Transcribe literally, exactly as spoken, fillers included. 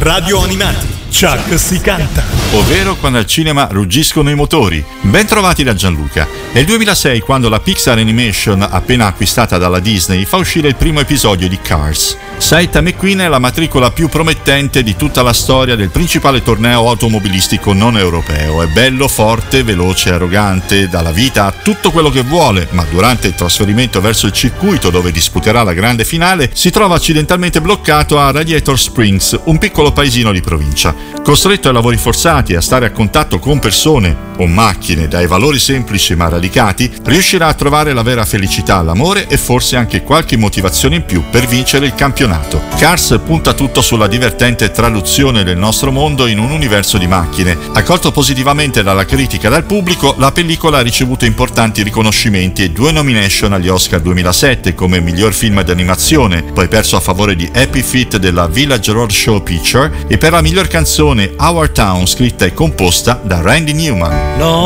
Radio Animati. Chuck si canta. Ovvero quando al cinema ruggiscono i motori. Ben trovati da Gianluca. È il duemilasei quando la Pixar Animation, appena acquistata dalla Disney, fa uscire il primo episodio di Cars. Saita McQueen è la matricola più promettente di tutta la storia del principale torneo automobilistico non europeo. È bello, forte, veloce, arrogante, dà la vita a tutto quello che vuole, ma durante il trasferimento verso il circuito dove disputerà la grande finale si trova accidentalmente bloccato a Radiator Springs, un piccolo paesino di provincia. Costretto ai lavori forzati e a stare a contatto con persone o macchine dai valori semplici ma radicati, riuscirà a trovare la vera felicità, l'amore e forse anche qualche motivazione in più per vincere il campionato. Cars punta tutto sulla divertente traduzione del nostro mondo in un universo di macchine. Accolto positivamente dalla critica e dal pubblico, la pellicola ha ricevuto importanti riconoscimenti e due nomination agli Oscar duemilasette come miglior film d'animazione, poi perso a favore di Happy Feet della Village Roadshow Picture, e per la miglior canzone Our Town, scritta e composta da Randy Newman. No.